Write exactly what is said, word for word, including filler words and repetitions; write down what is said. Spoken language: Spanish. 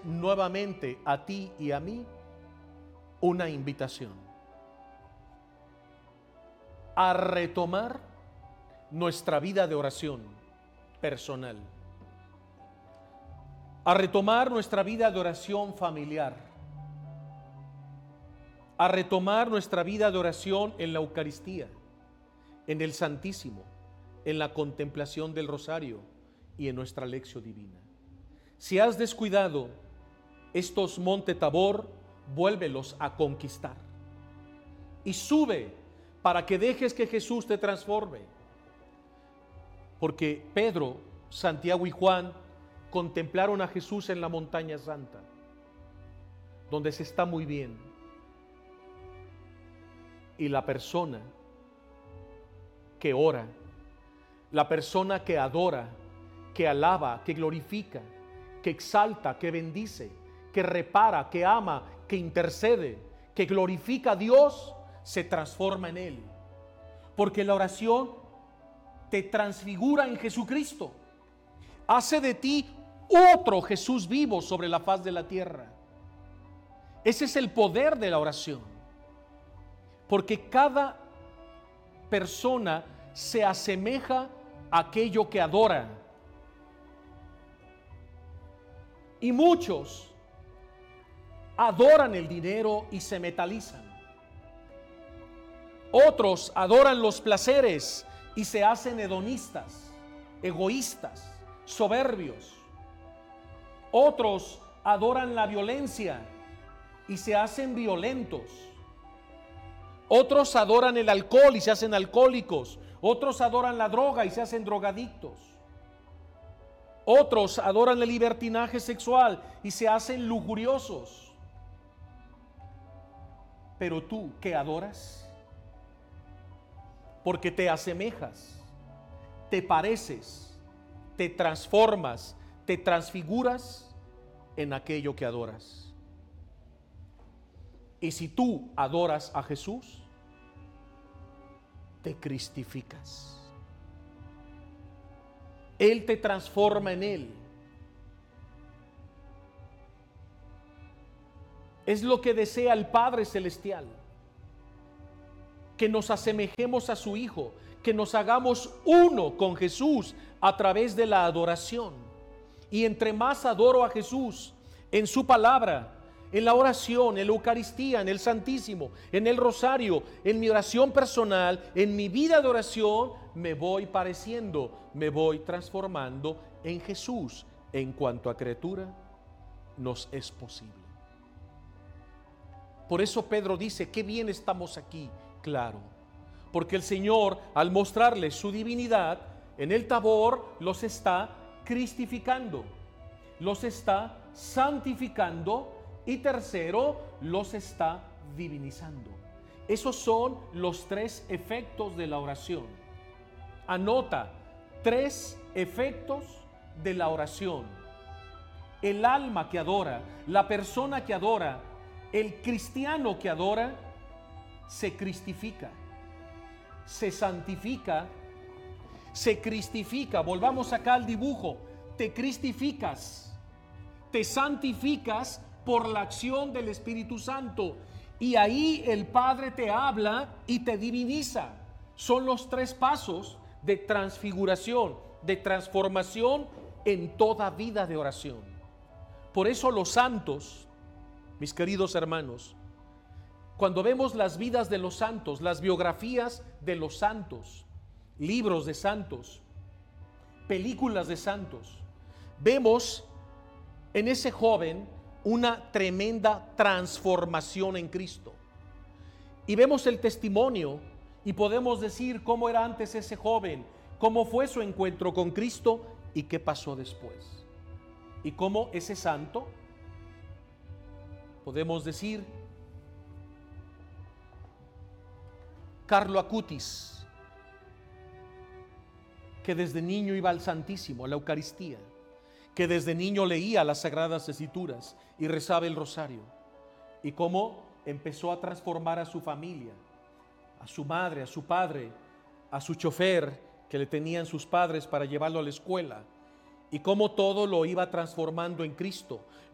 nuevamente a ti y a mí una invitación a retomar nuestra vida de oración personal, a retomar nuestra vida de oración familiar, a retomar nuestra vida de oración en la Eucaristía, en el Santísimo, en la contemplación del Rosario y en nuestra lección divina. Si has descuidado estos Monte Tabor, vuélvelos a conquistar y sube para que dejes que Jesús te transforme. Porque Pedro, Santiago y Juan contemplaron a Jesús en la montaña santa, donde se está muy bien. Y la persona que ora, la persona que adora, que alaba, que glorifica, que exalta, que bendice, que repara, que ama, que intercede, que glorifica a Dios, se transforma en Él. Porque la oración te transfigura en Jesucristo. Hace de ti otro Jesús vivo sobre la faz de la tierra. Ese es el poder de la oración. Porque cada persona se asemeja a aquello que adora. Y muchos adoran el dinero y se metalizan. Otros adoran los placeres y se hacen hedonistas, egoístas, soberbios. Otros adoran la violencia y se hacen violentos. Otros adoran el alcohol y se hacen alcohólicos. Otros adoran la droga y se hacen drogadictos. Otros adoran el libertinaje sexual y se hacen lujuriosos. Pero tú, ¿qué adoras? Porque te asemejas, te pareces, te transformas, te transfiguras en aquello que adoras. Y si tú adoras a Jesús, te cristificas. Él te transforma en Él. Es lo que desea el Padre Celestial. Que nos asemejemos a su Hijo, que nos hagamos uno con Jesús a través de la adoración. Y entre más adoro a Jesús en su palabra, en la oración, en la Eucaristía, en el Santísimo, en el Rosario, en mi oración personal, en mi vida de oración, me voy pareciendo, me voy transformando en Jesús. En cuanto a criatura, nos es posible. Por eso Pedro dice, qué bien estamos aquí. Claro, porque el Señor, al mostrarles su divinidad, en el Tabor los está cristificando, los está santificando y tercero, los está divinizando. Esos son los tres efectos de la oración. Anota, tres efectos de la oración. El alma que adora, la persona que adora, el cristiano que adora, se cristifica, se santifica, se cristifica. Volvamos acá al dibujo. Te cristificas, te santificas por la acción del Espíritu Santo. Y ahí el Padre te habla y te diviniza. Son los tres pasos de transfiguración, de transformación en toda vida de oración. Por eso los santos, mis queridos hermanos, cuando vemos las vidas de los santos, las biografías de los santos, libros de santos, películas de santos, vemos en ese joven una tremenda transformación en Cristo. Y vemos el testimonio y podemos decir cómo era antes ese joven, cómo fue su encuentro con Cristo y qué pasó después. Y cómo ese santo, podemos decir, Carlo Acutis, que desde niño iba al Santísimo, a la Eucaristía, que desde niño leía las Sagradas Escrituras y rezaba el rosario, y cómo empezó a transformar a su familia, a su madre, a su padre, a su chofer que le tenían sus padres para llevarlo a la escuela, y cómo todo lo iba transformando en Cristo.